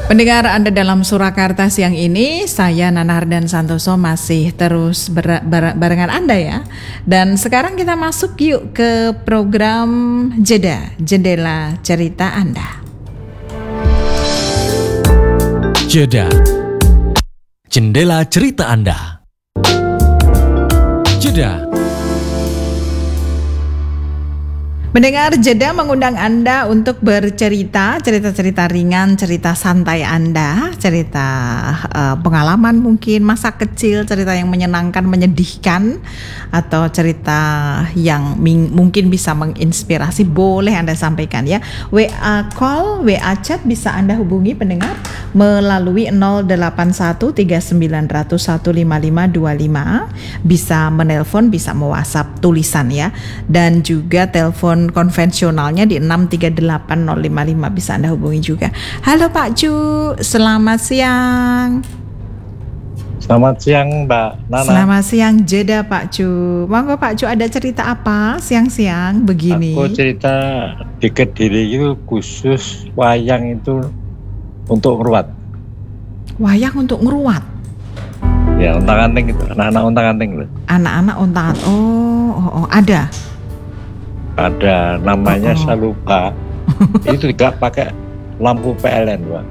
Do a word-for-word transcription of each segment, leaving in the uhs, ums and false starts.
Pendengar Anda dalam Surakarta siang ini, saya Nana Hardan Santoso masih terus ber- bar- barengan Anda ya. Dan sekarang kita masuk yuk ke program Jeda, Jendela Cerita Anda. Jeda, Jendela Cerita Anda. Jeda. Mendengar Jeda mengundang Anda untuk bercerita, cerita-cerita ringan, cerita santai Anda, cerita uh, pengalaman mungkin masa kecil, cerita yang menyenangkan, menyedihkan, atau cerita yang ming- mungkin bisa menginspirasi, boleh Anda sampaikan ya. W A call, W A chat bisa Anda hubungi pendengar melalui nol delapan satu tiga sembilan nol satu lima lima dua lima, bisa menelpon, bisa me-WhatsApp tulisan ya, dan juga telepon konvensionalnya di enam tiga delapan nol lima lima bisa Anda hubungi juga. Halo Pak Cu, selamat siang. Selamat siang Mbak Nana. Selamat siang Jeda Pak Cu. Monggo Pak Cu, ada cerita apa siang-siang begini? Aku cerita di Kediri itu khusus wayang itu untuk ngeruat. Wayang untuk ngeruat? Ya, untang-anting itu, anak-anak untang-anting loh. Anak-anak untang-anting, oh, oh, oh, ada? Ada, namanya oh, oh. saya lupa. Itu juga pakai lampu P L N Pak.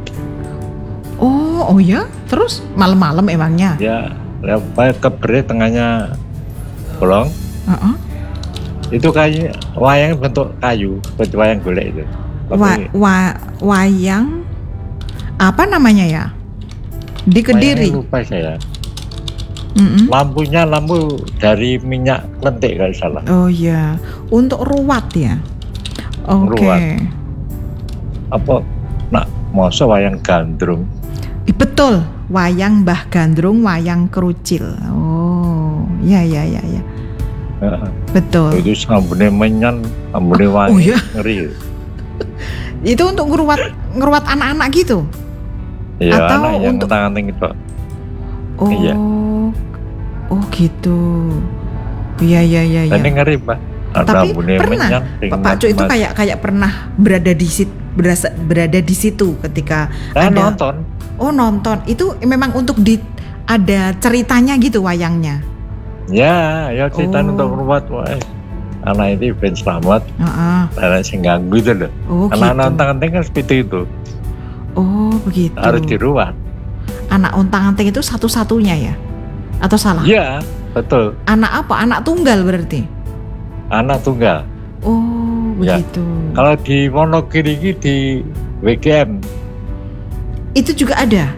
Oh, oh ya? Terus malam-malam emangnya? Ya, ya keberit tengahnya bolong. Uh-uh. Itu kayu, wayang bentuk kayu, seperti wayang golek itu. Wa, wa, wayang apa namanya ya? Di Kediri. Wayangnya lupa saya. Mm-mm. Lampunya lampu dari minyak lentik kalau salah. Oh ya, untuk ruwat ya. Oke. Okay. Apa? Nak, masa wayang gandrung? I, betul, wayang Mbah Gandrung, wayang kerucil. Oh, ya ya ya ya. Uh, betul. Itu sambune menyan, sambune wangi, oh, ya? ngeri. Itu untuk ngeruat ngeruat anak-anak gitu? Iya, atau anak yang untuk tangan itu. Oh. Iya. Oh gitu. Iya iya iya iya. Ini ngeri, Pak. Tapi pernah Pak Cu itu kayak kayak pernah berada di situ, berasa, berada di situ ketika saya ada nonton. Oh, nonton. Itu memang untuk di ada ceritanya gitu wayangnya. Ya, ya cerita oh. untuk ngeruat wae. Anak itu ben selamat. Heeh. Uh-uh. Anak sing ganggu itu loh. Oh, anak gitu. untang-anting kan seperti itu. Oh, begitu. Harus diruat. Anak untang-anting itu satu-satunya ya? Atau salah? Iya, betul. Anak apa? Anak tunggal berarti? Anak tunggal. Oh, begitu. Ya. Kalau di Wonogiri di W G M itu juga ada?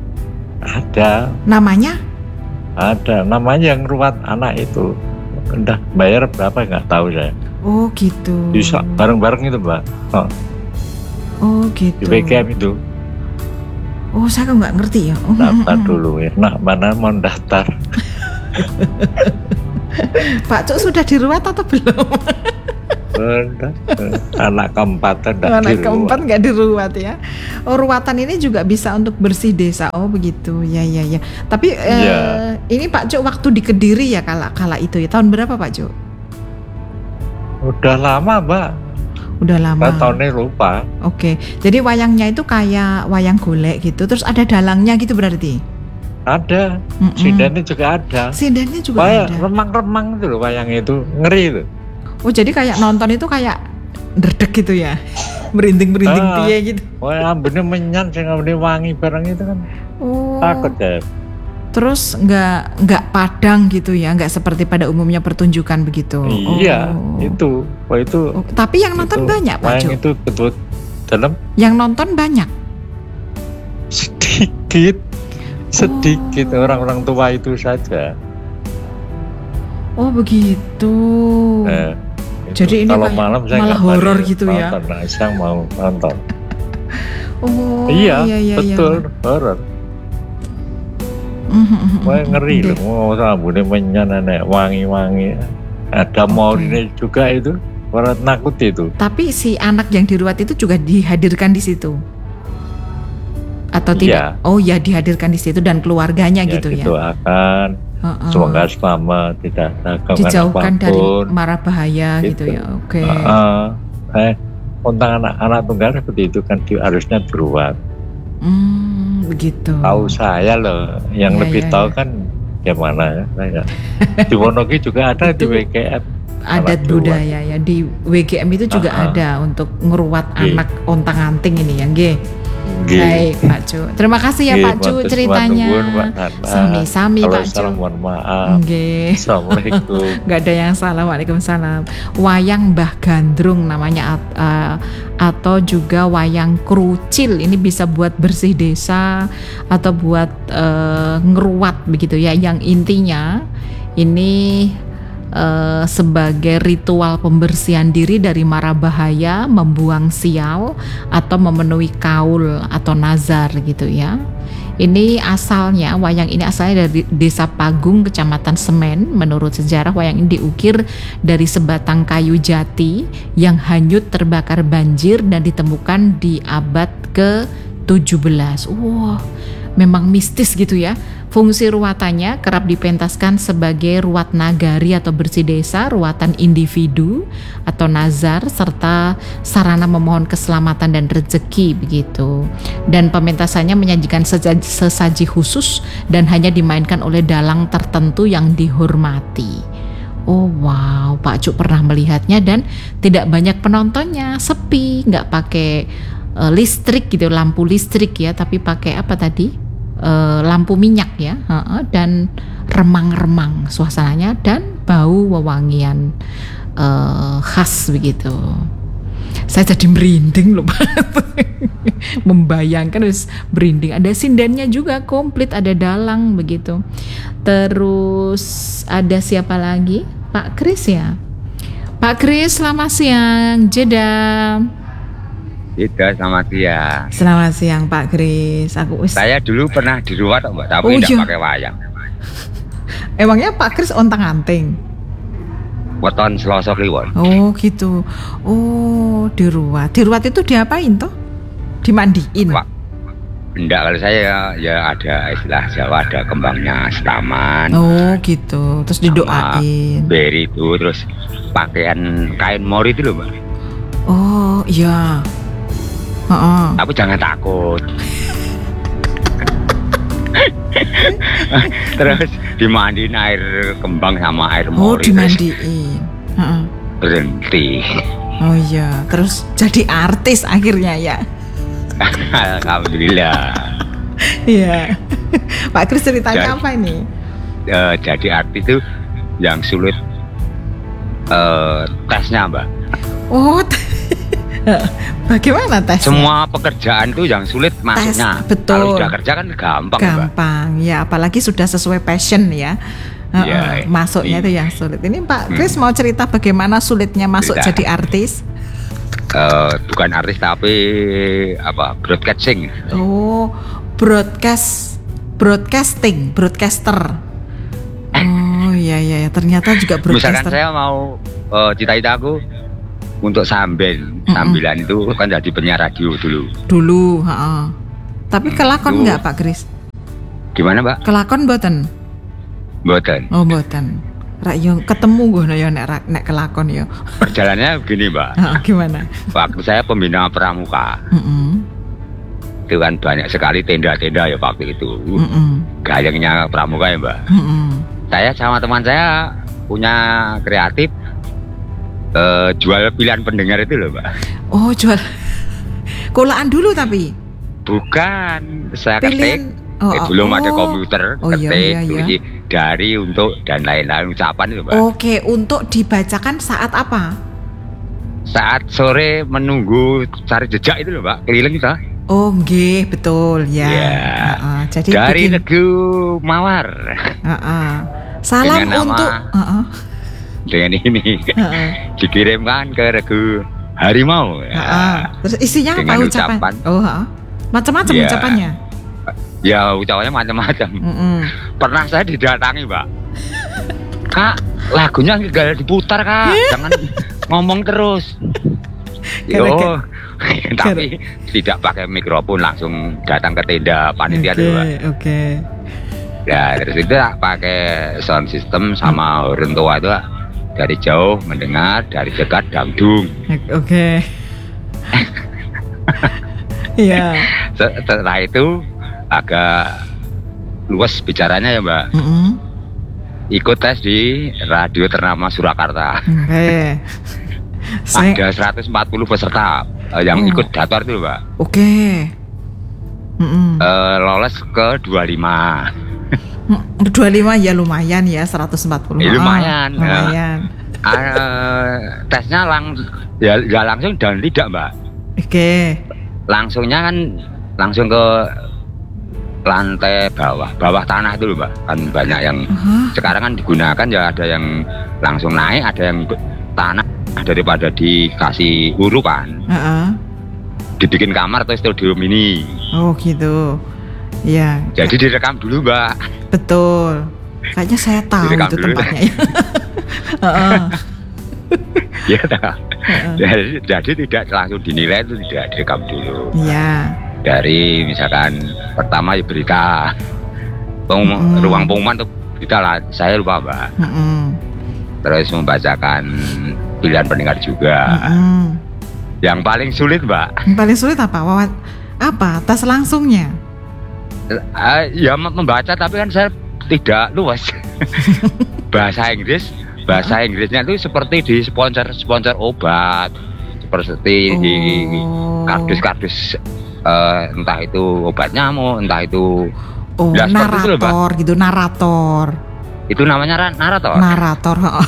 Ada. Namanya? Ada. Namanya yang ruwat anak itu. Udah bayar berapa nggak tahu saya. Oh, gitu. Bisa bareng-bareng itu, Mbak. Oh, oh gitu. Di W G M itu. Oh, saya kok nggak ngerti ya. Oh, daftar dulu ya. Nah, mana mau daftar? Pak Cuk sudah diruat atau belum? Udah. Anak keempat udah Anak diruat. keempat nggak diruat ya. Oh, ruatan ini juga bisa untuk bersih desa. Oh, begitu. Ya, ya, ya. Tapi ya. Eh, ini Pak Cuk waktu di Kediri ya kala kala itu ya. Tahun berapa Pak Cuk? Udah lama, Mbak. Udah lama. Tahunnya lupa. Oke, jadi wayangnya itu kayak wayang golek gitu. Terus ada dalangnya gitu berarti? Ada. Mm-mm. Sindannya juga ada. Sindannya juga Wayang, ada. remang-remang itu loh wayang itu. Ngeri itu. Oh, jadi kayak nonton itu kayak derdek gitu ya? Merinding-merinding ah, piye gitu. Wah, ambune menyan, sing ambune wangi barang itu kan. Oh. Takut ya. Terus nggak nggak padang gitu ya, nggak seperti pada umumnya pertunjukan begitu. Iya, oh. itu, wah itu. Oh, tapi yang nonton itu, banyak Pak Jo. Itu betul dalam. Yang nonton banyak. Sedikit, sedikit oh. orang-orang tua itu saja. Oh begitu. Nah, jadi ini kalau malam saya malah horor gitu nonton, ya. Nah, saya mau nonton. Oh iya, iya, iya betul iya. horor. Wah ngeri loh, mau rambutnya menyan, nenek wangi-wangi. Ada okay. Maurine juga itu, orang nakut itu. Tapi si anak yang diruat itu juga dihadirkan di situ, atau tidak? Yeah. Oh ya dihadirkan di situ dan keluarganya ya, gitu, gitu ya. Akan uh-uh. semoga selamat, tidak ada dijauhkan dari mara bahaya gitu, gitu ya. Oke. Okay. Uh-uh. Eh, tentang anak-anak tunggal seperti itu kan di, harusnya diruat. Hmm, begitu. Tahu saya loh, yang Iya, lebih iya, tahu iya. kan gimana ya. Saya. Di Wonogi juga ada di Itu W G M. adat anak Jawa. budaya ya di W G M itu juga Aha. ada untuk ngeruat Nggih. anak ontang-anting ini ya, nggih. Nggih. Baik, Pak Cu. Terima kasih ya Nggih, Pak Cu matur ceritanya. suwun, Mbak Nana. Sami-sami Kalau Pak Cu. salah mohon maaf. Nggih. Assalamualaikum. Nggak ada yang salah. Waalaikumsalam. Wayang Mbah Gandrung namanya at- eh, atau juga wayang krucil. Ini bisa buat bersih desa atau buat eh, ngeruat begitu ya. Yang intinya ini eh, sebagai ritual pembersihan diri dari mara bahaya, membuang sial atau memenuhi kaul atau nazar gitu ya. Ini asalnya, wayang ini asalnya dari Desa Pagung, Kecamatan Semen. Menurut sejarah, wayang ini diukir dari sebatang kayu jati yang hanyut terbakar banjir dan ditemukan di abad ke tujuh belas. Wah, memang mistis gitu ya. Fungsi ruatannya kerap dipentaskan sebagai ruat nagari atau bersih desa, ruatan individu atau nazar, serta sarana memohon keselamatan dan rezeki begitu. Dan pementasannya menyajikan sesaji, sesaji khusus dan hanya dimainkan oleh dalang tertentu yang dihormati. Oh wow, Pak Cuk pernah melihatnya dan tidak banyak penontonnya, sepi, nggak pakai uh, listrik gitu, lampu listrik ya, tapi pakai apa tadi? Uh, lampu minyak ya, uh, uh, dan remang-remang suasananya dan bau wewangian uh, khas begitu. Saya jadi merinding loh, membayangkan wis merinding. Ada sindennya juga komplit, ada dalang begitu. Terus ada siapa lagi? Pak Kris ya. Pak Kris, selamat siang. Jeda. Tidak, selamat siang. Selamat siang Pak Kris. Aku wis. Saya dulu pernah di ruat Mbak, tapi Oh, tidak iya. pakai wayang. Emangnya Pak Kris ontang-anting? Weton Selasa Kliwon. Oh gitu. Oh di ruat. Di ruat itu diapain toh? Dimandiin. Wah, enggak, kalau saya ya, ya ada istilah Jawa, ada kembangnya setaman. Oh gitu. Terus didoain. Beri itu, terus pakaian kain mori itu loh Mbak. Oh iya. Heeh. Tapi jangan takut. Terus dimandiin air kembang sama air Oh mori. Terus dimandiin. Heeh. berhenti. Oh iya. Terus jadi artis akhirnya ya. Alhamdulillah. Iya. Pak Kris ceritanya Jadi- apa ini? Eh, jadi artis itu yang sulit eh, tesnya Mbak. Oh. t- Bagaimana tes? Semua pekerjaan itu yang sulit masuknya. betul. Kalau sudah kerja kan gampang, Mbak. Gampang ya, apalagi sudah sesuai passion ya. Heeh, Iya, masuknya iya. itu yang sulit. Ini Pak Kris mau cerita bagaimana sulitnya masuk Cerita. jadi artis? Eh, bukan artis tapi apa broadcasting. Oh, broadcast, broadcasting, broadcaster. Oh iya iya, iya. Ternyata juga Misalkan broadcaster. saya mau eh, cita-cita aku untuk sambil sambilan itu kan jadi penyiar radio dulu. Dulu, heeh. Tapi kelakon Dulu. nggak Pak Kris? Gimana Mbak? Kelakon boten? Mboten. Oh boten. Rak yo ketemu gue ya nek rak- nek kelakon yo. Perjalanannya begini Mbak. Heeh, gimana? Waktu saya pembina pramuka, Heeh. itu kan banyak sekali tenda-tenda ya waktu itu. Heeh. Gayengnya pramuka ya Mbak. Heeh. Saya sama teman saya punya kreatif eh, jual pilihan pendengar itu loh Mbak. Oh jual kolaan dulu tapi Bukan, saya pilihan. ketik. Oh, eh, oh, belum ada oh. komputer, Oh, iya, ketik, iya, iya. bunyi, dari, untuk, dan lain-lain ucapan itu Mbak. Oke, untuk dibacakan saat apa? Saat sore menunggu cari jejak itu loh Mbak, keliling kita. Oh, nggih, betul ya. Iya. Heeh, jadi Dari bikin, Regu Mawar. heeh. Salam Dengan nama- untuk heeh, Dengan ini heeh, dikirimkan ke Regu Harimau. Ya. heeh. Terus isinya apa Dengan ucapan? ucapan. Oh, heeh. Macam-macam Iya. ucapannya. Ya ucapannya macam-macam. Heeh. Pernah saya didatangi Mbak, Kak, lagunya nggak diputar Kak, jangan ngomong terus. Yo, Gara-gara- tapi tidak pakai mikrofon, langsung datang ke tenda panitia Oke, dulu Mbak. oke. Ya terus itu pakai sound system sama orang tua itu dari jauh mendengar, dari dekat dangdung. Oke. Iya. Setelah itu agak luas bicaranya ya Mbak. Mm-mm. Ikut tes di radio ternama Surakarta. Oke. Saya Ada seratus empat puluh peserta eh, yang Oh. ikut daftar itu Mbak. oke. Mm-mm. Eh, lolos ke dua puluh lima. Mm, dua puluh lima ya lumayan ya, seratus empat puluh. Eh, lumayan, Oh, lumayan. Eh, tesnya lang ya, ya langsung dan tidak Mbak. Oke. Langsungnya kan langsung ke lantai bawah, bawah tanah itu loh Mbak. Kan banyak yang Hah? sekarang kan digunakan ya, ada yang langsung naik, ada yang ke tanah, daripada dikasih huruf kan. Heeh. Dibikin kamar atau studio mini. Oh gitu. Ya. Jadi direkam dulu Mbak. Betul. Kayaknya saya tahu Direkam itu dulu. tempatnya ya. Heeh. Ya tak. Jadi, jadi tidak langsung dinilai, itu tidak direkam dulu. Iya. Dari misalkan pertama ya berita, Pengum- Mm. ruang pengumuman tuh berita lah, saya lupa Mbak. Mm-mm. Terus membacakan pilihan pendengar juga. Mm-mm. Yang paling sulit Mbak, Yang paling sulit apa? Wawat apa? Tes langsungnya. eh, ya mem- membaca tapi kan saya tidak luas. Bahasa Inggris, bahasa Inggrisnya itu seperti di sponsor-sponsor obat, seperti di Oh. kardus-kardus, eh, entah itu obat nyamuk, entah itu Oh, Ya, seperti itu loh, Mbak. narator gitu, narator. itu namanya ra- narator. Narator, heeh.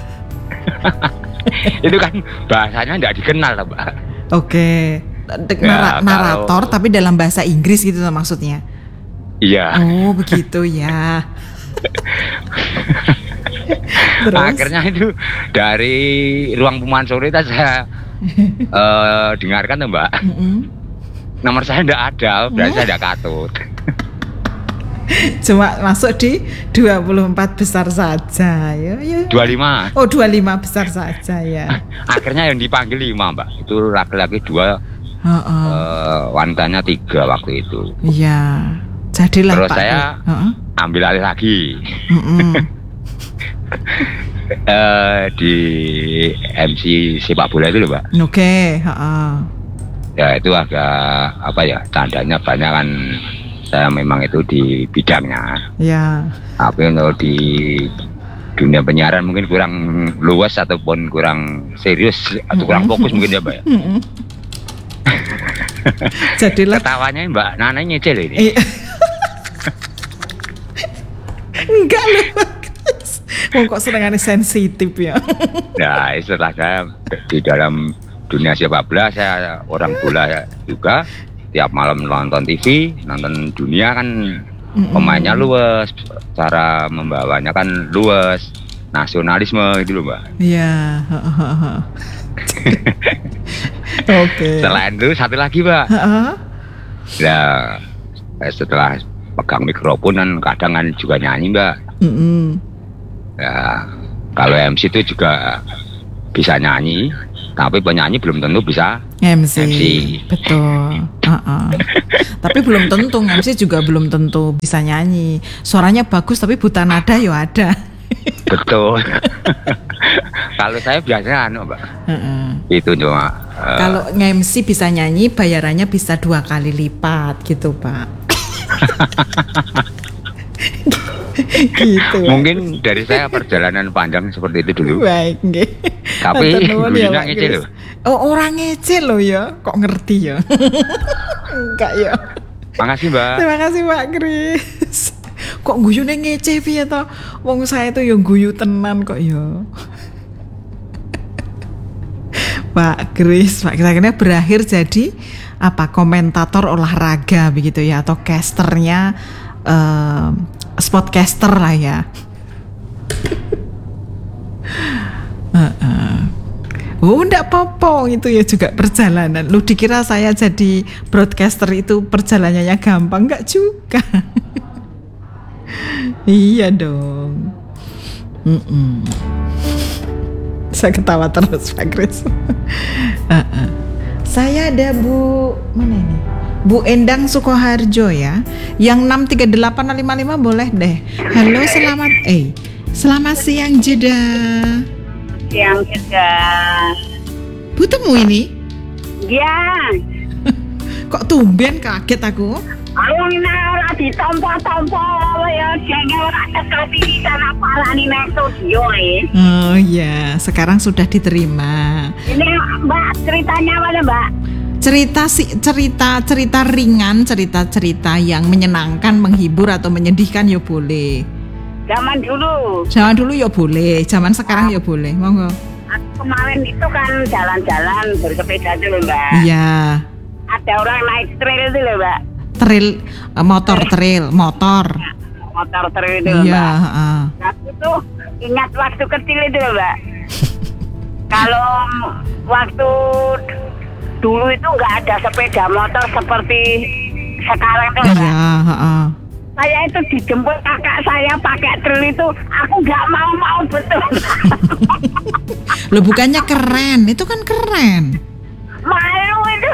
Itu kan bahasanya tidak dikenal lah Mbak. Oke. De- Ya, nara- kalau- narator tapi dalam bahasa Inggris gitu maksudnya. Iya. Oh, begitu ya. Terus? Akhirnya itu dari ruang pengumuman sore itu saya eh, dengarkan tuh Mbak. Mm-mm. Nomor saya tidak ada, berarti saya tidak katut. Cuma masuk di dua puluh empat besar saja ya, ya. dua puluh lima. Oh, dua puluh lima besar saja ya. Akhirnya yang dipanggil lima Mbak. Itu laki-laki dua, Heeh. eh, wanitanya tiga waktu itu. Iya. Jadilah Terus Pak. saya Heeh. ambil alih lagi. Mm-mm. Eh, di M C sepak bola itu loh Mbak. Oke, heeh. Ya itu agak apa ya, tandanya banyak kan, saya memang itu di bidangnya. Ya. Tapi untuk di dunia penyiaran mungkin kurang luas ataupun kurang serius atau kurang fokus mungkin ya Mbak ya. Mm-mm. Jadilah Ketawanya Mbak Nana nyicil ini. Eh. Enggak loh. Wong kok senengane sensitif ya. Nah setelah saya di dalam dunia sepak bola, saya orang bola juga. Tiap malam nonton T V, nonton dunia kan, Mm-mm. pemainnya luas, cara membawanya kan luas, nasionalisme gitu loh Mbak. Iya, heeh, heeh. Oke. Selain itu satu lagi Mbak, Heeh. ya setelah pegang mikrofon kan kadang kan juga nyanyi Mbak. Mm-mm. Ya kalau M C itu juga bisa nyanyi, tapi penyanyi belum tentu bisa M C. M C. Betul. Heeh. Tapi belum tentu M C juga belum tentu bisa nyanyi. Suaranya bagus tapi buta nada ya ada. Betul. Kalau saya biasanya anu Mbak, Heeh. itu cuma eh, Kalau nge-M C bisa nyanyi, bayarannya bisa dua kali lipat gitu, Pak. Gitu. mungkin dari saya perjalanan panjang seperti itu dulu. Baik, nggih. Tapi Matur nuwun ya, gurunya Pak ngece Kris. loh. Oh, orang ngece loh ya. Kok ngerti ya? Enggak ya. Makasih Mbak. Terima kasih Pak Kris. Kok guyune ngece piye to? Wong saya tuh yang guyu tenan kok ya. Pak Kris, Pak Kris akhirnya berakhir jadi apa, komentator olahraga begitu ya, atau casternya, eh, sportcaster lah ya. Heeh. Oh, enggak apa-apa, itu ya juga perjalanan. Lu dikira saya jadi broadcaster itu perjalanannya gampang? Enggak juga. Iya dong. Mm-mm. Saya ketawa terus Pak Kris. Uh-uh. Saya ada Bu, mana ini? Bu Endang Sukoharjo ya. Yang enam tiga delapan lima lima boleh deh. Halo, selamat eh selamat siang Jeda. Siang juga. Bu temu ini? Ya, kok tumben kaget aku. Aku ora ditompo-tompo ya jengkel ora tekati sana parani nang studio e. Oh iya, sekarang sudah diterima. Ini Mbak ceritanya mana Mbak? Cerita sih cerita cerita ringan, cerita-cerita yang menyenangkan, menghibur atau menyedihkan ya boleh. Zaman dulu. Zaman dulu ya boleh, zaman sekarang ya boleh. Monggo. Aku kemarin itu kan jalan-jalan bersepeda dulu Mbak. Iya. Ada orang naik trail dulu Mbak. Trail, eh, motor trail, motor. Motor trail dulu Iya, Mbak. heeh. Aku tuh ingat waktu kecil itu Mbak. Kalau waktu dulu itu nggak ada sepeda motor seperti sekarang tuh Mbak. Iya, heeh. Saya itu dijemput kakak saya pakai tril itu, aku nggak mau-mau betul. Loh bukannya keren, itu kan keren. Malu itu.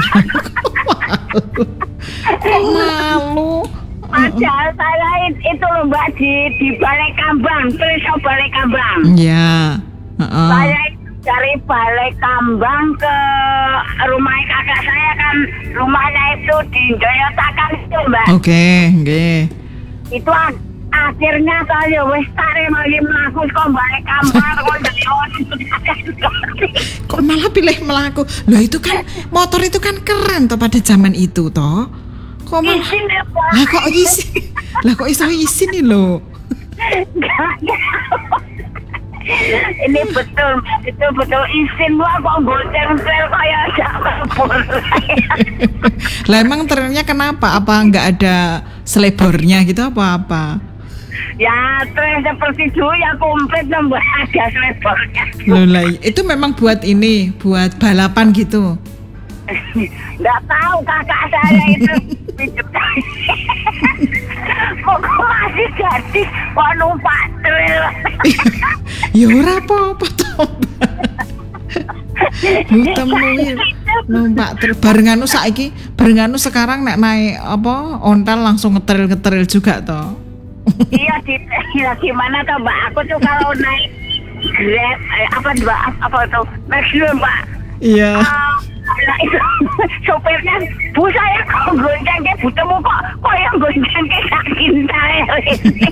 Kok malu? Padahal saya itu loh Mbak di di Balai Kambang, tril shop Balai Kambang. Iya, heeh. Saya itu dari Balai Kambang ke rumah kakak saya kan, rumahnya itu di Joyotakan itu Mbak. Oke, nggih. Itu ak- akhirnya saya wis tarik lagi mlaku kok Balai Kambang kok Kok malah pilih melaku? Loh itu kan motor itu kan keren toh pada zaman itu toh. Kok malah Isin ya Mbak. lah kok isi? Lah kok iso isi nih lo? Enggak, enggak. Ini betul, betul betul isin gua kok gonceng trail kayak jamur. Lah emang trennya kenapa? Apa nggak ada selebornya gitu apa-apa? Ya trail seperti dulu ya komplit nambah ada selebornya. Loh lah itu memang buat ini, buat balapan gitu. Nggak tahu kakak saya itu hidup. Kok masih jadi kok numpak trail. Ya ora apa-apa toh. Temuin numpak tril barenganu saiki, barenganu sekarang nek naik apa ontel langsung ngetril-ngetril juga toh. Iya di ya gimana tuh Mbak, aku tuh kalau naik Grab eh, apa Mbak apa tuh Maximum Mbak. Iya. Ah, nah itu sopirnya bu saya kok gonceng ke butemu kok kok yang gonceng ke saking saya ini.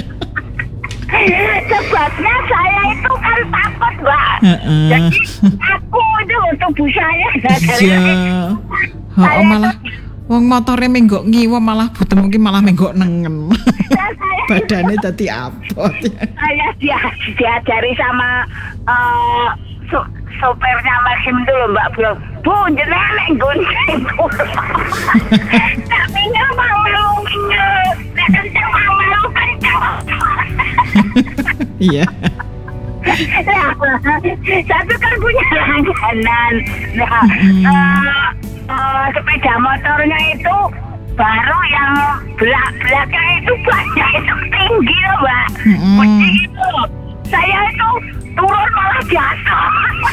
Sebabnya saya itu kan takut Mbak. Heeh. Jadi aku itu untuk bu saya Iya. Oh, malah wong motore menggok ngiwa malah butemu ki malah menggok nengen. Badannya tadi abot. Saya dia diajari sama uh, so, sopirnya Maxim dulu Mbak bilang, bu jenengan nek gonceng dulu. Tapi nggak mau melunya, nek kenceng mau melu kenceng. Iya. Tapi kan punya langganan. Nah, uh, uh, sepeda motornya itu baru yang belak-belaknya itu banyak itu tinggi loh Mbak. Mm-mm. Begitu. Saya itu turun malah jatuh.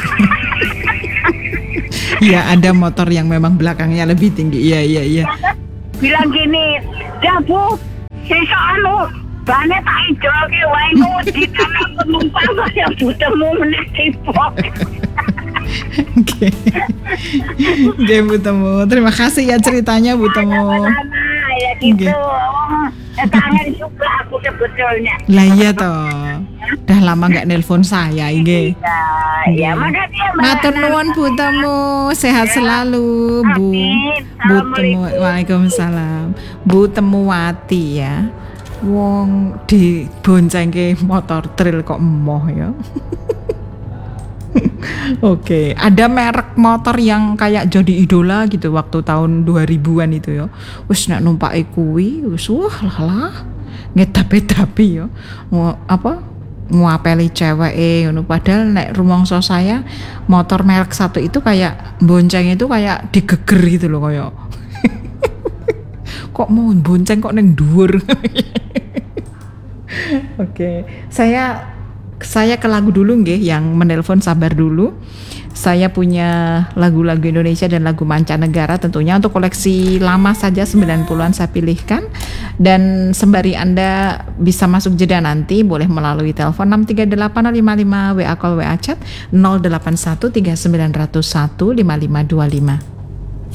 Iya ada motor yang memang belakangnya lebih tinggi. Iya iya iya. Bilang gini, ya bu, sisa anu, bannya tak hijau ke wae di tanah penumpang saya butemu meneh tipok. Oke. Oke Bu Temu. Terima kasih ya ceritanya Bu Temu. Ya gitu. Oke. Oh, kangen juga aku sebetulnya. Lah iya toh. Udah lama nggak nelpon saya ini. Ya, ya makasih ya Mbak. Matur nuwun Bu Temu, sehat selalu Bu. Amin. Bu Temu, Assalamualaikum. Waalaikumsalam. Bu Temuwati ya. Wong diboncengke motor trail kok emoh ya. Oke, ada merek motor yang kayak jadi idola gitu waktu tahun dua ribuan itu ya. Wis nek numpake kuwi wis wah lah ngedapi-dapi ya. Mau apa? Nguapeli ceweke ngono padahal nek rumangsa saya motor merek satu itu kayak bonceng itu kayak digeger gitu loh kayak. Kok mau bonceng kok neng dhuwur. Oke, saya saya ke lagu dulu nggih yang menelpon sabar dulu. Saya punya lagu-lagu Indonesia dan lagu mancanegara tentunya untuk koleksi lama saja sembilan puluhan saya pilihkan. Dan sembari Anda bisa masuk jeda nanti boleh melalui telepon enam tiga delapan lima lima W A call W A chat nol delapan satu tiga sembilan nol satu lima lima dua lima.